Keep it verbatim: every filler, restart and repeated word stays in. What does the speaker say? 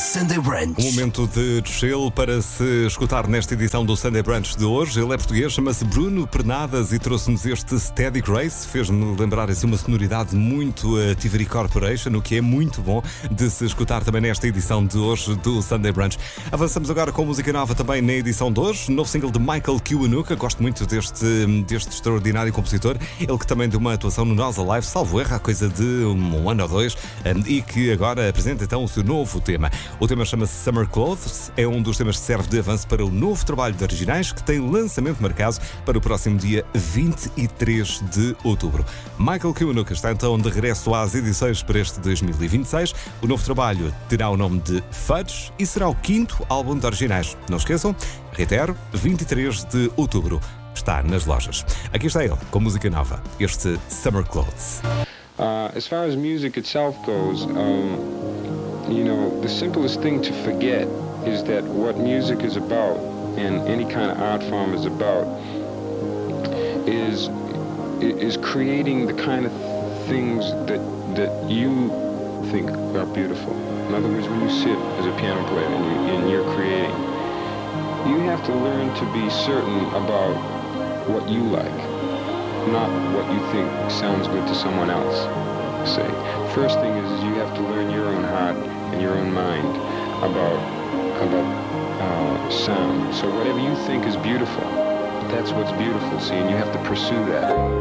Sunday Brunch. Um momento de chill para se escutar nesta edição do Sunday Brunch de hoje. Ele é português, chama-se Bruno Pernadas e trouxe-nos este Steady Grace. Fez-me lembrar assim uma sonoridade muito uh, Tivoli Corporation, o que é muito bom de se escutar também nesta edição de hoje do Sunday Brunch. Avançamos agora com música nova também na edição de hoje. Novo single de Michael Kiwanuka. Gosto muito deste, deste extraordinário compositor. Ele que também deu uma atuação no Nós Alive, salvo erro, há coisa de um ano ou dois, e que agora apresenta então o seu novo tema. O tema chama-se Summer Clothes, é um dos temas que serve de avanço para o novo trabalho de originais, que tem lançamento marcado para o próximo dia vinte e três de outubro. Michael Kiwanuka está então de regresso às edições para este dois mil e vinte e seis. O novo trabalho terá o nome de Fudge e será o quinto álbum de originais. Não esqueçam, reitero, vinte e três de outubro. Está nas lojas. Aqui está ele, com música nova, este Summer Clothes. Uh, as far as music itself goes, um, you know, the simplest thing to forget is that what music is about, and any kind of art form is about, is is creating the kind of things that that you think are beautiful. In other words, when you sit as a piano player and, you, and you're creating, you have to learn to be certain about what you like, not what you think sounds good to someone else. Say, first thing is, is you have to learn your own heart and your own mind about about uh, sound. So whatever you think is beautiful, that's what's beautiful. See, and you have to pursue that.